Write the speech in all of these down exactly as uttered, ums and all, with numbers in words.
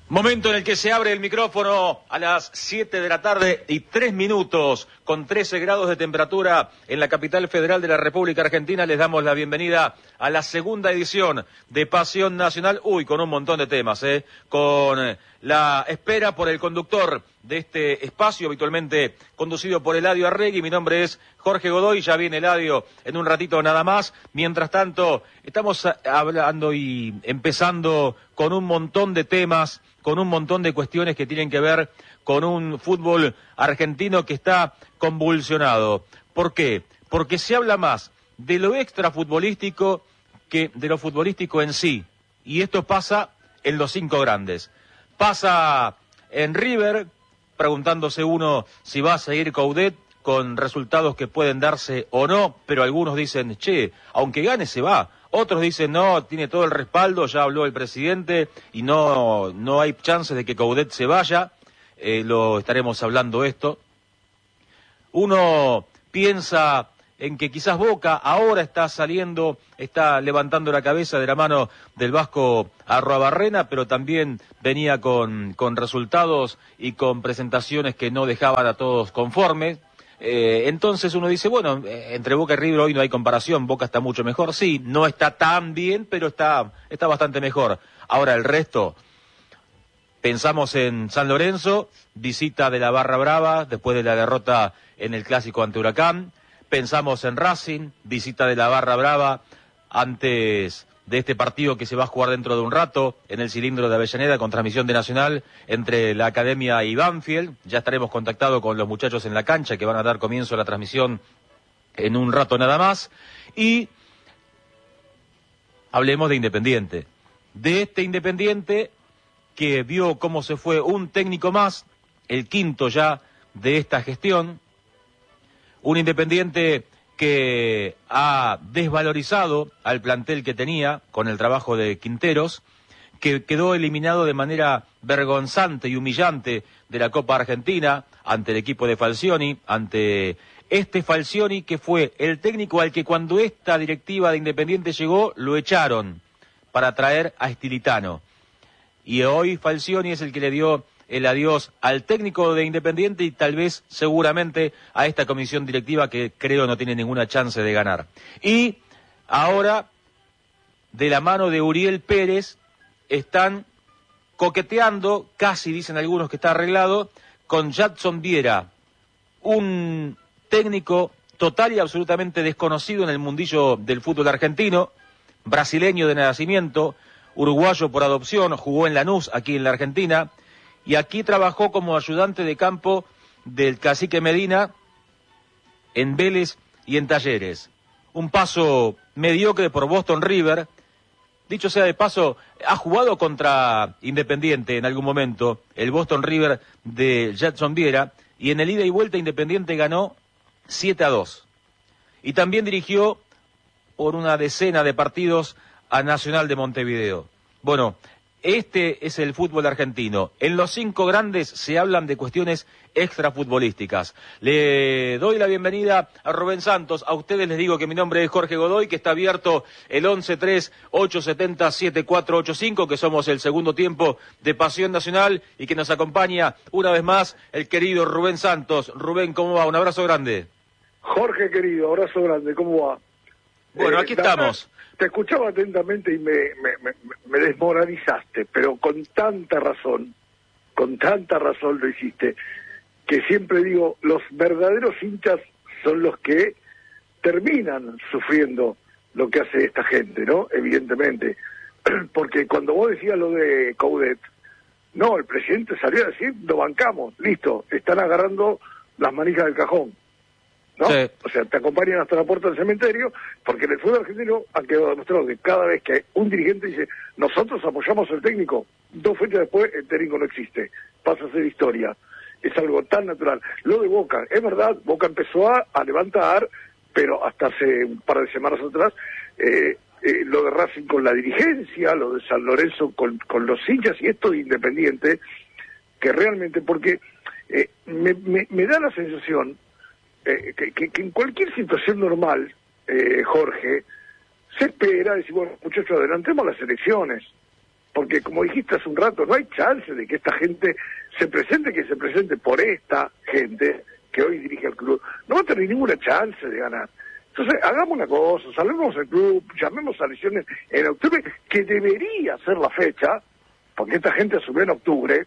Momento en el que se abre el micrófono a las siete de la tarde y tres minutos, con trece grados de temperatura en la capital federal de la República Argentina. Les damos la bienvenida a la segunda edición de Pasión Nacional. Uy, con un montón de temas, ¿eh? Con la espera por el conductor de este espacio, habitualmente conducido por Eladio Arregui. Mi nombre es Jorge Godoy, ya viene Eladio en un ratito nada más. Mientras tanto, estamos hablando y empezando con un montón de temas, con un montón de cuestiones que tienen que ver con un fútbol argentino que está convulsionado. ¿Por qué? Porque se habla más de lo extrafutbolístico que de lo futbolístico en sí. Y esto pasa en los cinco grandes. Pasa en River, preguntándose uno si va a seguir Coudet con resultados que pueden darse o no, pero algunos dicen, che, aunque gane se va. Otros dicen, no, tiene todo el respaldo, ya habló el presidente y no, no hay chances de que Coudet se vaya. Eh, lo estaremos hablando esto. Uno piensa en que quizás Boca ahora está saliendo, está levantando la cabeza de la mano del Vasco Arruabarrena, pero también venía con, con resultados y con presentaciones que no dejaban a todos conformes. Eh, entonces uno dice, bueno, entre Boca y River hoy no hay comparación, Boca está mucho mejor, sí, no está tan bien, pero está, está bastante mejor. Ahora el resto, pensamos en San Lorenzo, visita de la Barra Brava después de la derrota en el Clásico ante Huracán. Pensamos en Racing, visita de la Barra Brava antes de este partido que se va a jugar dentro de un rato en el cilindro de Avellaneda con transmisión de Nacional entre la Academia y Banfield. Ya estaremos contactados con los muchachos en la cancha que van a dar comienzo a la transmisión en un rato nada más. Y hablemos de Independiente. De este Independiente que vio cómo se fue un técnico más, el quinto ya de esta gestión. Un Independiente que ha desvalorizado al plantel que tenía con el trabajo de Quinteros, que quedó eliminado de manera vergonzante y humillante de la Copa Argentina ante el equipo de Falcioni, ante este Falcioni que fue el técnico al que cuando esta directiva de Independiente llegó lo echaron para traer a Stilitano. Y hoy Falcioni es el que le dio el adiós al técnico de Independiente y tal vez, seguramente, a esta comisión directiva que creo no tiene ninguna chance de ganar. Y ahora, de la mano de Uriel Pérez, están coqueteando, casi dicen algunos que está arreglado, con Jadson Viera, un técnico total y absolutamente desconocido en el mundillo del fútbol argentino, brasileño de nacimiento, uruguayo por adopción, jugó en Lanús, aquí en la Argentina, y aquí trabajó como ayudante de campo del Cacique Medina en Vélez y en Talleres. Un paso mediocre por Boston River. Dicho sea de paso, ha jugado contra Independiente en algún momento, el Boston River de Jadson Viera, y en el ida y vuelta Independiente ganó siete a dos. Y también dirigió por una decena de partidos a Nacional de Montevideo. Bueno, este es el fútbol argentino. En los cinco grandes se hablan de cuestiones extrafutbolísticas. Le doy la bienvenida a Rubén Santos. A ustedes les digo que mi nombre es Jorge Godoy, que está abierto el once tres ocho siete cero siete cuatro ocho cinco, que somos el segundo tiempo de Pasión Nacional y que nos acompaña una vez más el querido Rubén Santos. Rubén, ¿cómo va? Un abrazo grande. Jorge, querido, abrazo grande. ¿Cómo va? Bueno, aquí eh, estamos. Te escuchaba atentamente y me, me, me, me desmoralizaste, pero con tanta razón, con tanta razón lo hiciste, que siempre digo, los verdaderos hinchas son los que terminan sufriendo lo que hace esta gente, ¿no? Evidentemente. Porque cuando vos decías lo de Coudet, no, el presidente salió a decir, lo bancamos, listo, están agarrando las manijas del cajón. ¿No? Sí. O sea, te acompañan hasta la puerta del cementerio, porque en el fútbol argentino ha quedado demostrado que cada vez que un dirigente dice, nosotros apoyamos al técnico, dos fechas después el técnico no existe, pasa a ser historia. Es algo tan natural. Lo de Boca, es verdad, Boca empezó a, a levantar, pero hasta hace un par de semanas atrás, eh, eh, lo de Racing con la dirigencia, lo de San Lorenzo con, con los hinchas y esto de Independiente, que realmente, porque eh, me, me, me da la sensación Eh, que, que, que en cualquier situación normal, eh, Jorge, se espera decir, bueno, muchachos, adelantemos las elecciones, porque como dijiste hace un rato, no hay chance de que esta gente se presente, que se presente por esta gente que hoy dirige el club. No va a tener ninguna chance de ganar. Entonces, hagamos una cosa, salvemos el club, llamemos a elecciones en octubre, que debería ser la fecha, porque esta gente asumió en octubre,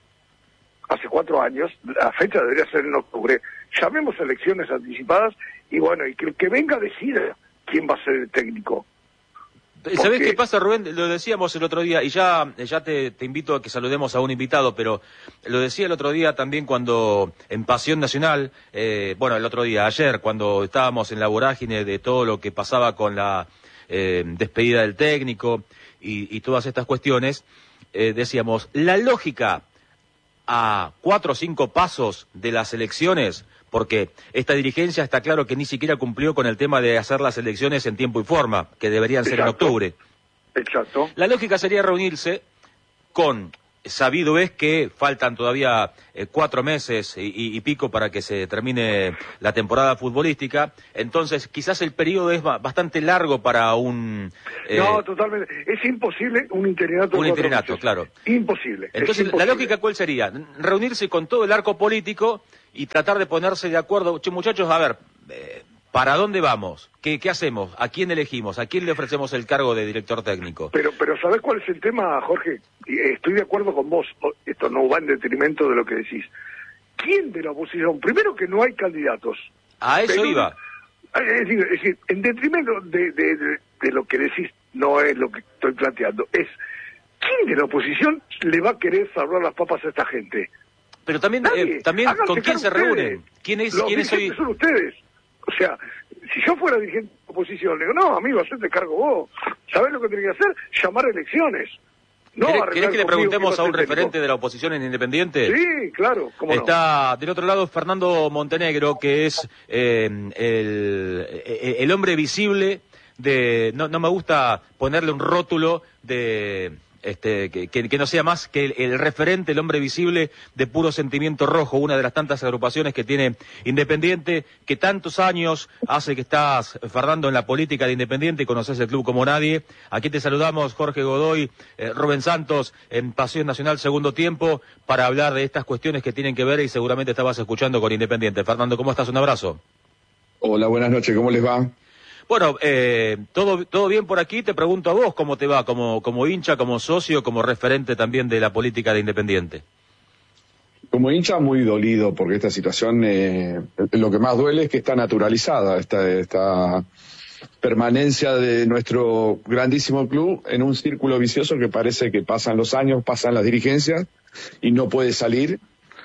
hace cuatro años, la fecha debería ser en octubre, llamemos a elecciones anticipadas, y bueno, y que el que venga decida quién va a ser el técnico. ¿Sabés Porque... qué pasa, Rubén? Lo decíamos el otro día, y ya, ya te, te invito a que saludemos a un invitado, pero lo decía el otro día también cuando en Pasión Nacional, eh, bueno, el otro día, ayer, cuando estábamos en la vorágine de todo lo que pasaba con la eh, despedida del técnico y, y todas estas cuestiones, eh, decíamos, la lógica a cuatro o cinco pasos de las elecciones, porque esta dirigencia está claro que ni siquiera cumplió con el tema de hacer las elecciones en tiempo y forma, que deberían ser Exacto. en octubre. Exacto. La lógica sería reunirse con, sabido es que faltan todavía eh, cuatro meses y, y, y pico para que se termine la temporada futbolística, entonces quizás el periodo es ba bastante largo para un... Eh, no, totalmente. Es imposible un interinato. Un interinato, claro. Imposible. Entonces, imposible. ¿la lógica cuál sería? Reunirse con todo el arco político y tratar de ponerse de acuerdo. Che, muchachos, a ver, eh, ¿para dónde vamos? ¿Qué, ¿Qué hacemos? ¿A quién elegimos? ¿A quién le ofrecemos el cargo de director técnico? Pero, pero ¿sabés cuál es el tema, Jorge? Estoy de acuerdo con vos. Esto no va en detrimento de lo que decís. ¿Quién de la oposición? Primero que no hay candidatos. A eso pero, iba. Es decir, es decir, en detrimento de, de, de, de lo que decís, no es lo que estoy planteando. Es, ¿quién de la oposición le va a querer salvar las papas a esta gente? Pero también, eh, también ¿con quién se ustedes. reúnen? ¿Quién es, Los quién es hoy? son ustedes. O sea, si yo fuera dirigente de la oposición, le digo, no, amigo, hacete cargo vos. ¿Sabés lo que tenés que hacer? Llamar a elecciones. No ¿Querés, ¿querés que le preguntemos a un técnico. referente de la oposición en Independiente? Sí, claro. ¿Cómo Está no? del otro lado Fernando Montenegro, que es eh, el, el hombre visible de... No, no me gusta ponerle un rótulo de... Este, que, que, que no sea más que el, el referente, el hombre visible de Puro Sentimiento Rojo, una de las tantas agrupaciones que tiene Independiente, que tantos años hace que estás, Fernando, en la política de Independiente y conoces el club como nadie. Aquí te saludamos, Jorge Godoy, eh, Rubén Santos, en Pasión Nacional Segundo Tiempo, para hablar de estas cuestiones que tienen que ver y seguramente estabas escuchando con Independiente. Fernando, ¿cómo estás? Un abrazo. Hola, buenas noches, ¿cómo les va? Bueno, eh, todo todo bien por aquí. Te pregunto a vos cómo te va, como como hincha, como socio, como referente también de la política de Independiente. Como hincha muy dolido porque esta situación, eh, lo que más duele es que está naturalizada esta, esta permanencia de nuestro grandísimo club en un círculo vicioso que parece que pasan los años, pasan las dirigencias y no puede salir.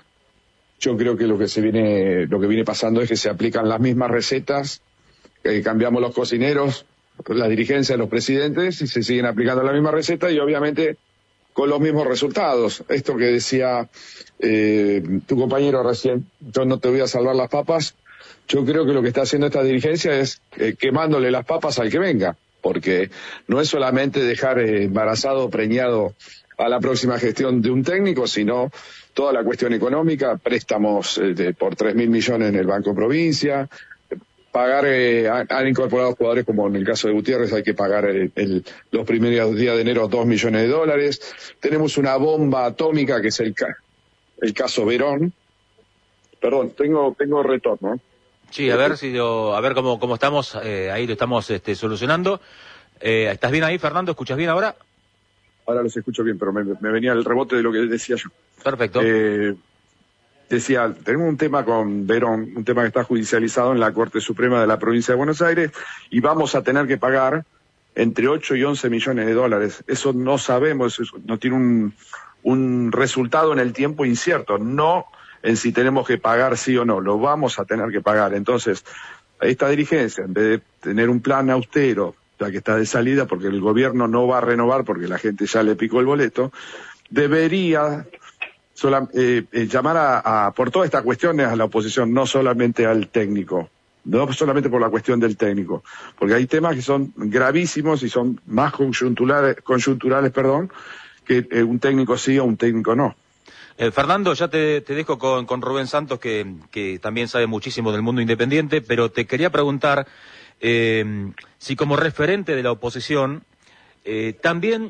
Yo creo que lo que se viene, lo que viene pasando es que se aplican las mismas recetas. Eh, cambiamos los cocineros, la dirigencia, los presidentes, y se siguen aplicando la misma receta y obviamente con los mismos resultados. Esto que decía eh, tu compañero recién, yo no te voy a salvar las papas, yo creo que lo que está haciendo esta dirigencia es eh, quemándole las papas al que venga, porque no es solamente dejar eh, embarazado o preñado a la próxima gestión de un técnico, sino toda la cuestión económica, préstamos eh, de, por tres mil millones en el Banco Provincia, pagar, eh, han incorporado jugadores como en el caso de Gutiérrez, hay que pagar el, el, los primeros días de enero dos millones de dólares. Tenemos una bomba atómica que es el, el caso Verón. Perdón, tengo tengo retorno. Sí, a ver si yo, a ver cómo cómo estamos, eh, ahí lo estamos este, solucionando. Eh, ¿Estás bien ahí, Fernando? ¿Escuchas bien ahora? Ahora los escucho bien, pero me, me venía el rebote de lo que decía yo. Perfecto. Eh, Decía, tenemos un tema con Verón, un tema que está judicializado en la Corte Suprema de la Provincia de Buenos Aires y vamos a tener que pagar entre ocho y once millones de dólares. Eso no sabemos, eso no tiene un, un resultado en el tiempo incierto, no en si tenemos que pagar sí o no, lo vamos a tener que pagar. Entonces, esta dirigencia, en vez de tener un plan austero, ya que está de salida porque el gobierno no va a renovar porque la gente ya le picó el boleto, debería... Sola, eh, eh, llamar a, a, por todas estas cuestiones a la oposición, no solamente al técnico, no solamente por la cuestión del técnico, porque hay temas que son gravísimos y son más coyunturales, coyunturales perdón, que eh, un técnico sí o un técnico no. Eh, Fernando, ya te, te dejo con, con Rubén Santos, que, que también sabe muchísimo del mundo independiente, pero te quería preguntar eh, si como referente de la oposición, eh, también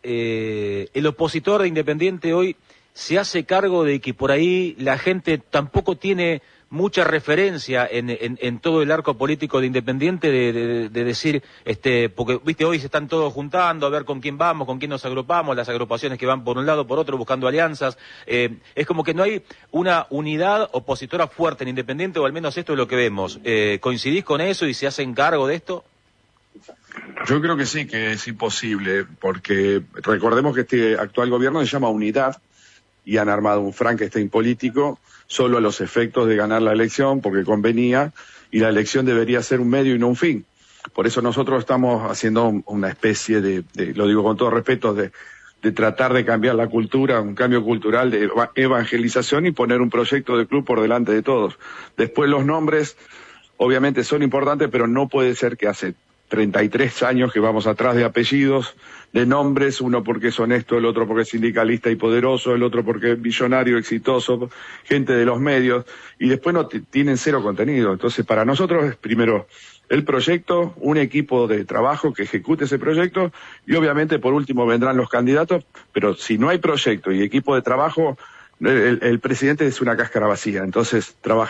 eh, el opositor de Independiente hoy se hace cargo de que por ahí la gente tampoco tiene mucha referencia en, en, en todo el arco político de Independiente de, de, de decir, este, porque viste hoy se están todos juntando a ver con quién vamos, con quién nos agrupamos, las agrupaciones que van por un lado, por otro, buscando alianzas, eh, es como que no hay una unidad opositora fuerte en Independiente, o al menos esto es lo que vemos. Eh, ¿coincidís con eso y se hacen cargo de esto? Yo creo que sí, que es imposible, porque recordemos que este actual gobierno se llama Unidad y han armado un Frankenstein político solo a los efectos de ganar la elección, porque convenía, y la elección debería ser un medio y no un fin. Por eso nosotros estamos haciendo una especie de, de lo digo con todo respeto, de, de tratar de cambiar la cultura, un cambio cultural de evangelización y poner un proyecto de club por delante de todos. Después los nombres, obviamente son importantes, pero no puede ser que hace treinta y tres años que vamos atrás de apellidos, de nombres, uno porque es honesto, el otro porque es sindicalista y poderoso, el otro porque es millonario, exitoso, gente de los medios, y después no tienen cero contenido. Entonces, para nosotros es primero el proyecto, un equipo de trabajo que ejecute ese proyecto, y obviamente por último vendrán los candidatos, pero si no hay proyecto y equipo de trabajo, el, el presidente es una cáscara vacía. Entonces, trabajar